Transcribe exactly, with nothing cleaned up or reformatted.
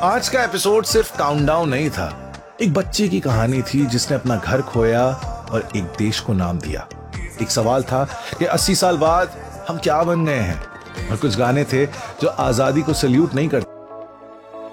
आज का एपिसोड सिर्फ काउंटडाउन नहीं था, एक बच्चे की कहानी थी जिसने अपना घर खोया और एक देश को नाम दिया। एक सवाल था कि अस्सी साल बाद हम क्या बन गए हैं, और कुछ गाने थे जो आजादी को सल्यूट नहीं करते